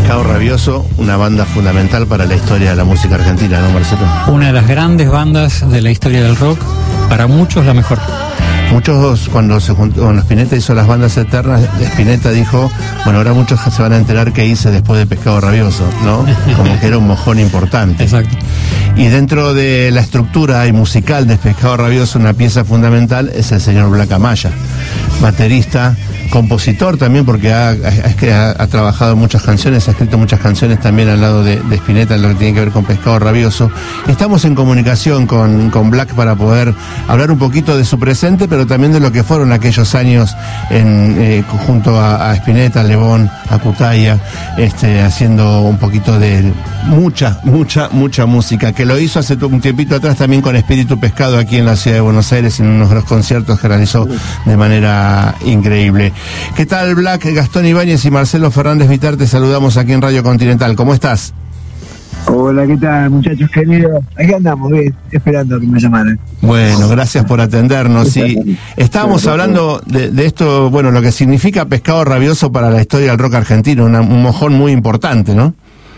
Pescado Rabioso, una banda fundamental para la historia de la música argentina, ¿no, Marcelo? Una de las grandes bandas de la historia del rock, para muchos la mejor. Muchos, cuando Spinetta hizo las bandas eternas, Spinetta dijo, bueno, ahora muchos se van a enterar qué hice después de Pescado Rabioso, ¿no? Como que era un mojón importante. Exacto. Y dentro de la estructura y musical de Pescado Rabioso, una pieza fundamental es el señor Black Amaya, baterista, compositor también, porque ha trabajado muchas canciones, ha escrito muchas canciones también al lado de Spinetta en lo que tiene que ver con Pescado Rabioso. Estamos en comunicación con Black para poder hablar un poquito de su presente, pero también de lo que fueron aquellos años junto a Spinetta, a Lebón, a Cutaya, haciendo un poquito de mucha música, que lo hizo hace un tiempito atrás también con Espíritu Pescado aquí en la ciudad de Buenos Aires, en unos de los conciertos que realizó de manera increíble. ¿Qué tal, Black? Gastón Ibáñez y Marcelo Fernández Vitar, te saludamos aquí en Radio Continental. ¿Cómo estás? Hola, ¿qué tal, muchachos queridos? Aquí andamos, bien, esperando que me llamaran. Bueno, gracias por atendernos. Y estábamos hablando de esto, bueno, lo que significa Pescado Rabioso para la historia del rock argentino, un mojón muy importante, ¿no?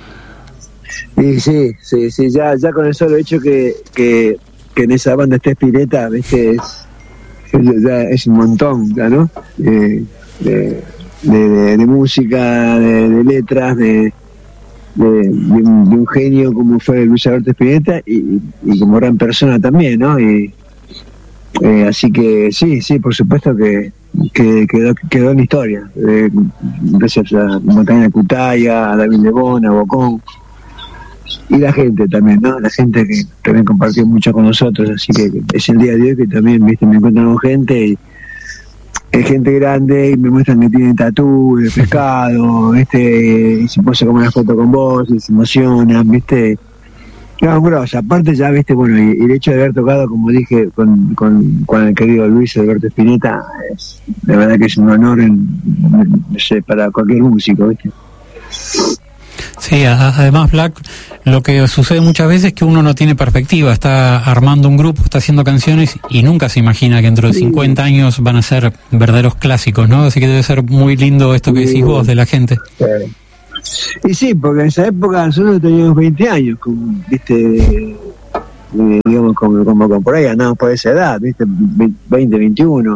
Sí, ya con el solo hecho que en esa banda esté Spinetta, ¿viste? Ya es un montón, ya, ¿no? De música, de letras, de un genio como fue Luis Alberto Spinetta y como gran persona también, ¿no? Así que sí, por supuesto que quedó en la historia, gracias a Montaña Cutaya, a David Lebón, a Bocón y la gente también, ¿no? La gente que también compartió mucho con nosotros, así que es el día de hoy que también, ¿viste? Me encuentro con gente y es gente grande y me muestran que tienen tatú de pescado, y se puede comer una foto con vos y se emocionan, ¿viste? No, grosso. Aparte ya, ¿viste? Bueno, y el hecho de haber tocado, como dije, con el querido Luis Alberto Spinetta, de verdad que es un honor no sé, para cualquier músico, ¿viste? Sí, además, Black, lo que sucede muchas veces es que uno no tiene perspectiva, está armando un grupo, está haciendo canciones y nunca se imagina que dentro de 50 años van a ser verdaderos clásicos, ¿no? Así que debe ser muy lindo esto que decís vos de la gente. Y sí, porque en esa época nosotros teníamos 20 años, ¿viste? Digamos, como por ahí andábamos por esa edad, ¿viste? 20, 21.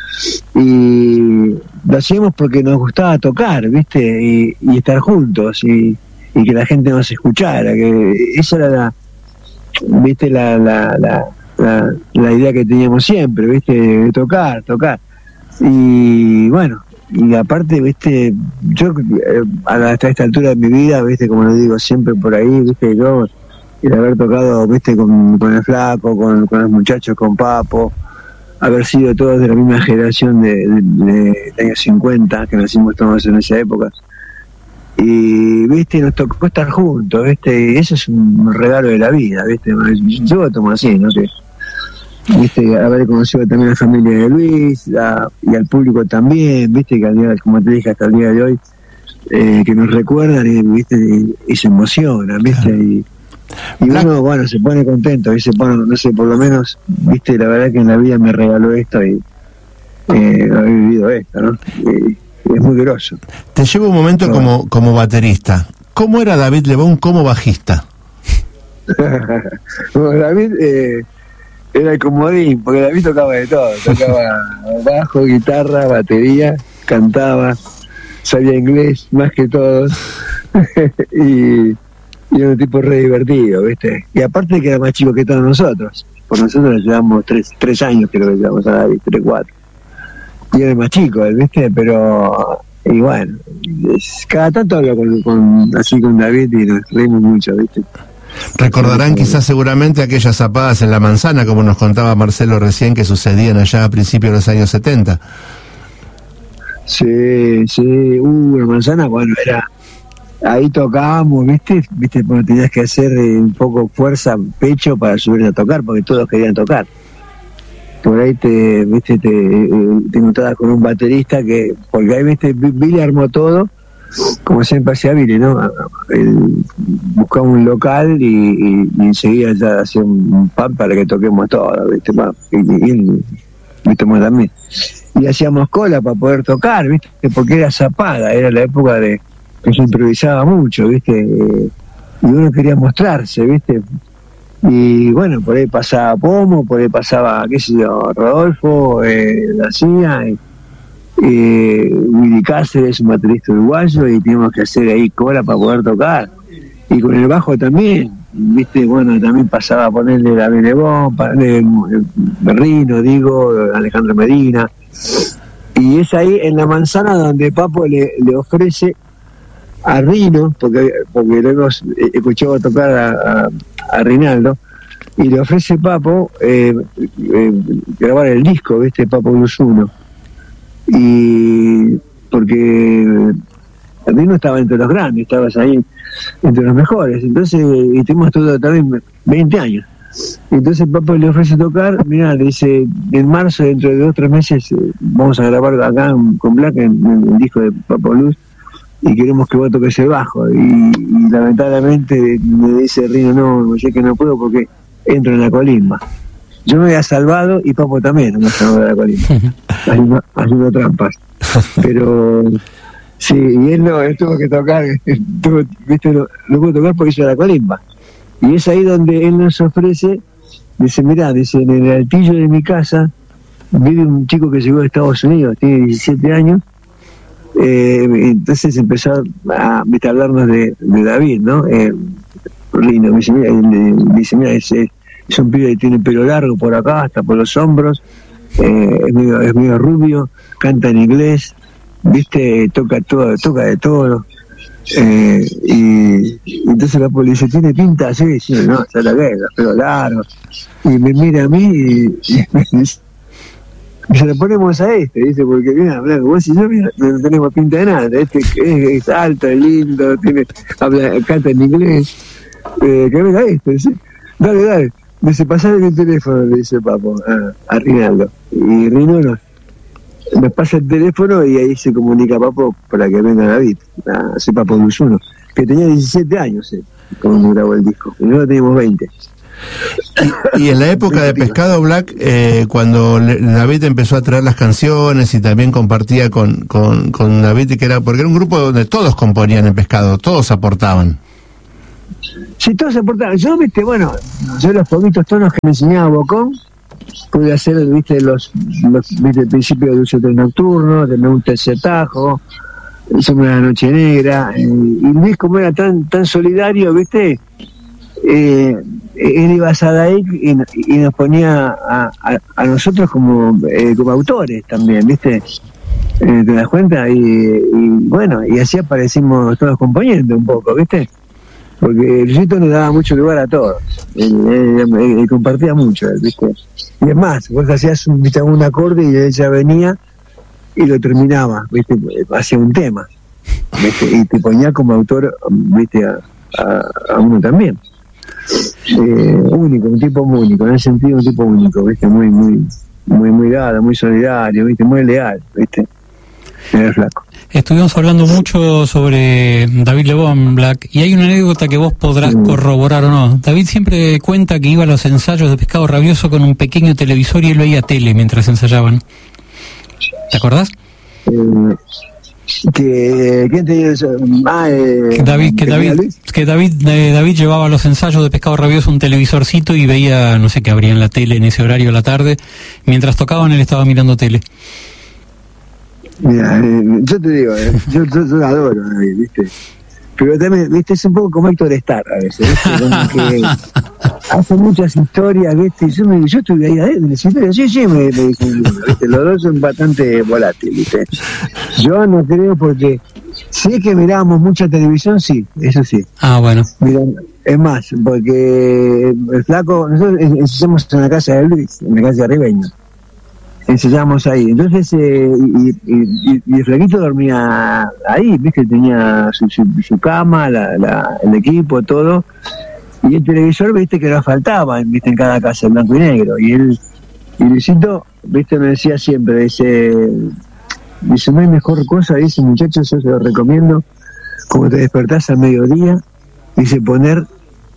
Y lo hacíamos porque nos gustaba tocar, ¿viste? Y estar juntos y que la gente nos escuchara, que esa era ¿viste? La idea que teníamos siempre, ¿viste? De tocar. Y bueno, y aparte, ¿viste? Yo hasta esta altura de mi vida, ¿viste? Como lo digo siempre por ahí, ¿viste? Yo, el haber tocado, ¿viste? Con el Flaco, con los muchachos, con Papo, haber sido todos de la misma generación de años 50, que nacimos todos en esa época. Y, ¿viste? Nos tocó estar juntos, ¿viste? Y eso es un regalo de la vida, ¿viste? Yo lo tomo así, ¿no? Que, ¿viste? Haber conocido también a la familia de Luis y al público también, ¿viste? Que al día, como te dije, hasta el día de hoy, que nos recuerdan y, ¿viste? Y se emocionan, ¿viste? Y uno, bueno, se pone contento, dice, bueno, no sé, por lo menos, ¿viste? La verdad que en la vida me regaló esto y he vivido esto, ¿no? Es muy groso. Te llevo un momento como baterista. ¿Cómo era David Lebón como bajista? Bueno, David era el comodín, porque David tocaba de todo. Tocaba bajo, guitarra, batería, cantaba, sabía inglés más que todos. y era un tipo re divertido, ¿viste? Y aparte que era más chico que todos nosotros. Por nosotros le llevamos 3 años, creo que le llevamos a David, 3, 4. Y era más chico, ¿viste? Pero, y bueno, cada tanto hablo así con David y nos reímos mucho, ¿viste? Recordarán quizás seguramente aquellas zapadas en la manzana, como nos contaba Marcelo recién, que sucedían allá a principios de los años 70. Sí, la manzana, bueno, era... Ahí tocábamos, ¿viste? Porque tenías que hacer un poco fuerza, pecho para subir a tocar, porque todos querían tocar. Por ahí te encontrabas con un baterista porque ahí, ¿viste? Billy armó todo, como siempre hacía Billy, ¿no? Él buscaba un local y enseguida ya hacía un pub para que toquemos todo, ¿viste? Y también. Y hacíamos cola para poder tocar, ¿viste? Porque era zapada, era la época de que se improvisaba mucho, ¿viste? Y uno quería mostrarse, ¿viste? Y bueno, por ahí pasaba Pomo, por ahí pasaba, qué sé yo, Rodolfo, García, Willy Cáceres, un baterista uruguayo, y teníamos que hacer ahí cola para poder tocar. Y con el bajo también, ¿viste? Bueno, también pasaba a ponerle la Benebón, Berrino, digo, Alejandro Medina. Y es ahí en la manzana donde Papo le ofrece a Rino, porque lo hemos escuchado tocar a Rinaldo, y le ofrece Papo grabar el disco, ¿viste? Papo Blues 1. Y porque Rino estaba entre los grandes, estabas ahí entre los mejores, entonces, y tuvimos todo también 20 años. Entonces Papo le ofrece tocar, mirá, le dice, en marzo, dentro de 2 o 3 meses, vamos a grabar acá con Black en el disco de Papo Blues, y queremos que vos toques el bajo. Y lamentablemente me dice Rino, no, sé que no puedo porque entro en la colimba. Yo me había salvado y Papo también me salvó de la colimba, haciendo trampas. Pero sí, y él tuvo que tocar, ¿viste? No pudo tocar porque hizo la colimba. Y es ahí donde él nos ofrece, dice, mirá, dice, en el altillo de mi casa vive un chico que llegó de Estados Unidos, tiene 17 años. Entonces empezó a hablarnos de David, ¿no? Rino, dice, mira, es un pibe que tiene pelo largo por acá, hasta por los hombros, es medio rubio, canta en inglés, ¿viste? Toca de todo. Y entonces la policía dice, ¿tiene pinta así? Sí, no, ya la ve, los pelos largos. Y me mira a mí y me dice, se lo ponemos a dice, porque mira, vos y yo no tenemos pinta de nada, es alto, es lindo, canta en inglés, que venga dice, dale, dice, pasale el teléfono, le dice Papo a Rinaldo, y Rino nos pasa el teléfono y ahí se comunica Papo para que venga David, a ese Papo Blues 1, que tenía 17 años cuando grabó el disco, y nosotros teníamos 20. Y en la época de Pescado Black, cuando David empezó a traer las canciones y también compartía con David, porque era un grupo donde todos componían en Pescado, todos aportaban. Sí, todos aportaban. Yo, los poquitos tonos que me enseñaba Bocón, pude hacer, los principios de Dulce Hotel Nocturno, de Me Gusta Ese Tajo, Somos la Noche Negra, y Luis, como era tan solidario, ¿viste? Él iba a Sadaic y nos ponía a nosotros como autores también, ¿viste? ¿Te das cuenta? Y bueno, y así aparecimos todos componiendo un poco, ¿viste? Porque Luisito nos daba mucho lugar a todos, él compartía mucho, ¿viste? Y es más, vos hacías un acorde y él ya venía y lo terminaba, ¿viste? Hacía un tema, ¿viste? Y te ponía como autor, ¿viste? A uno también. Único, un tipo muy único, en ese sentido un tipo único, ¿viste? Muy dado, muy solidario, ¿viste? Muy leal, ¿viste? Era el Flaco. Estuvimos hablando mucho sobre David Lebón, Black, y hay una anécdota que vos podrás corroborar o no. David siempre cuenta que iba a los ensayos de Pescado Rabioso con un pequeño televisor y él veía tele mientras ensayaban. ¿Te acordás? ¿Quién te dice eso? David llevaba a los ensayos de Pescado Rabioso un televisorcito y veía, no sé qué habría en la tele en ese horario de la tarde. Mientras tocaban, él estaba mirando tele. Mira, yo te digo, yo adoro a David, ¿viste? Pero también, ¿viste? Es un poco como Héctor Starr a veces, ¿viste? Como que hace muchas historias, ¿viste? Y yo estuve ahí adentro, sí, me dicen, ¿viste? Los dos son bastante volátiles, ¿viste? Yo no creo porque sé que mirábamos mucha televisión, sí, eso sí. Ah, bueno. Mira, es más, porque el Flaco, nosotros ensayamos en la casa de Luis, en la casa de Ribeño. Ensayamos ahí, entonces y el Flaquito dormía ahí, viste, tenía su cama, el equipo, todo, y el televisor, viste, que no faltaba, viste, en cada casa, en blanco y negro, y Luisito, viste, me decía siempre, dice, no hay mejor cosa, dice, muchachos, yo se lo recomiendo, como te despertás al mediodía, dice, poner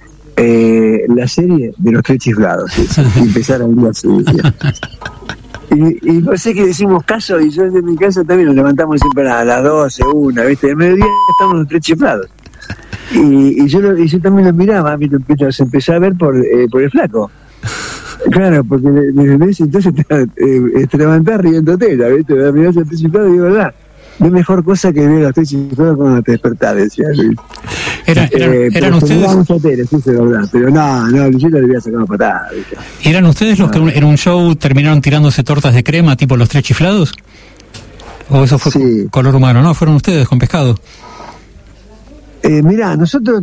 la serie de Los Tres Chiflados, y empezar al día siguiente. Y no sé que decimos caso, y yo desde mi casa también nos levantamos siempre a las 12, 1, ¿viste? De mediodía estamos los tres chiflados. Y yo también los miraba, se empezó a ver por el flaco. Claro, porque desde ese entonces te levantás riéndote, ¿viste? Me mirás al tres chiflados y digo, verdad, no hay mejor cosa que ver a los tres chiflados cuando te despertás, decía Luis. ¿Eran ustedes? Sí, es verdad, pero no, yo le voy a sacar una patada, ¿viste? ¿Eran ustedes los que en un show terminaron tirándose tortas de crema, tipo los tres chiflados? ¿O eso fue color humano? No, fueron ustedes con Pescado. Mirá, nosotros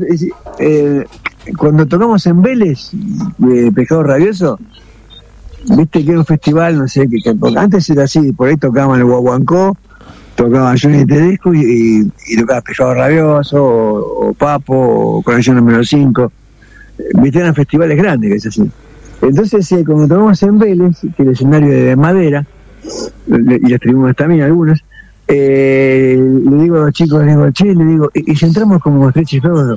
cuando tocamos en Vélez, Pescado Rabioso, viste que era un festival, no sé, que antes era así, por ahí tocaban el Guaguancó, tocaba Johnny Tedesco y tocaba Pescado Rabioso o Papo o Conexión número 5, viste, eran festivales grandes, que es así. Entonces cuando tocamos en Vélez, que el escenario de madera, y las tribunas también algunas, le digo a los chicos, y si entramos como tres chiflados,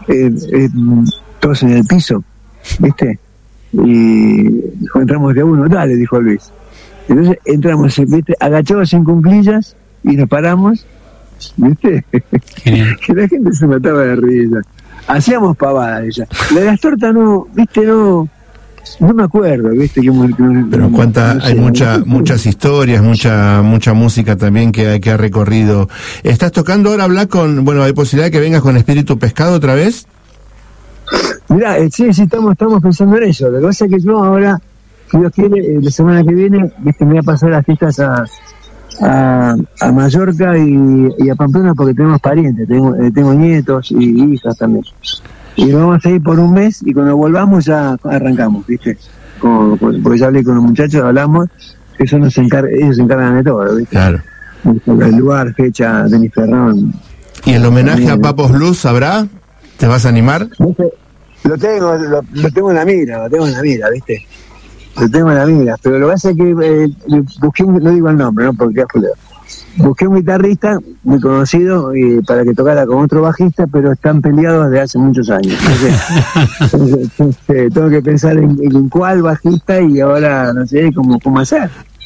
todos en el piso, ¿viste? Y entramos de a uno, dale, dijo Luis. Entonces entramos, ¿viste? Agachados en cuclillas y nos paramos, ¿viste? Genial. Que la gente se mataba de risa. Hacíamos pavadas ella. La de las tortas no, ¿viste? No me acuerdo, ¿viste? Pero hay muchas historias, mucha música también que ha recorrido. ¿Estás tocando ahora, Black, hay posibilidad de que vengas con Espíritu Pescado otra vez? Mirá, sí, estamos pensando en eso. Lo que pasa es que yo ahora, si Dios quiere, la semana que viene, ¿viste? Me voy a pasar las fiestas a Mallorca y a Pamplona porque tenemos parientes, tengo nietos y hijas también. Y vamos a ir por un mes y cuando volvamos ya arrancamos, ¿viste? Porque ya hablé con los muchachos, hablamos, que ellos se encargan de todo, ¿viste? Claro. El lugar, fecha, Denis Ferrón. ¿Y el homenaje a Papos Blues habrá? ¿Te vas a animar? Lo tengo en la mira, ¿viste? Lo tengo en la mira, pero lo que pasa es que busqué, no digo el nombre, ¿no? Porque busqué un guitarrista muy conocido para que tocara con otro bajista, pero están peleados desde hace muchos años. Entonces tengo que pensar en cuál bajista y ahora no sé cómo hacer.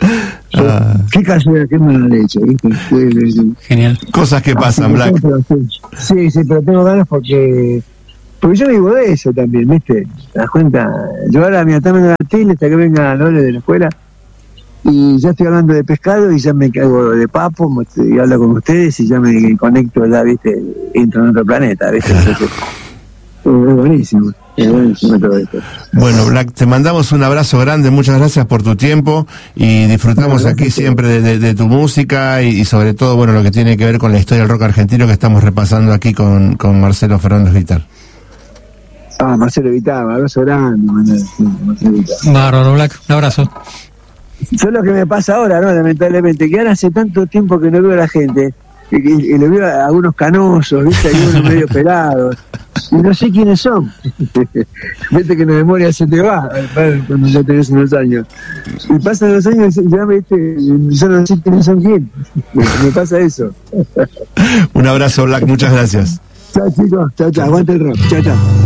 Qué casualidad, qué mala leche, ¿viste? Genial. Cosas que pasan, Black. Sí, pero tengo ganas porque yo vivo de eso también, ¿viste? ¿Te das cuenta? Yo ahora me atame en la tele hasta que venga Lore de la escuela y ya estoy hablando de pescado y ya me cago de papo y hablo con ustedes y ya me conecto, ya, ¿viste? Entro en otro planeta, ¿viste? Entonces, es buenísimo todo esto. Bueno, Black, te mandamos un abrazo grande, muchas gracias por tu tiempo y disfrutamos aquí siempre de tu música y sobre todo, lo que tiene que ver con la historia del rock argentino que estamos repasando aquí con Marcelo Fernández Vital. Marcelo Vital, un abrazo grande, Marcelo Vital. Bárbaro, Black, un abrazo. Eso es lo que me pasa ahora, ¿no? Lamentablemente, que ahora hace tanto tiempo que no veo a la gente, y le veo a algunos canosos, ¿viste? Algunos medio pelados, y no sé quiénes son. Viste que la memoria se te va cuando ya tenés unos años. Y pasan los años y ya, ¿viste? Yo no sé quiénes son quién. Me pasa eso. Un abrazo, Black, muchas gracias. Chao, chicos. Chao. Aguante el rock. Chao.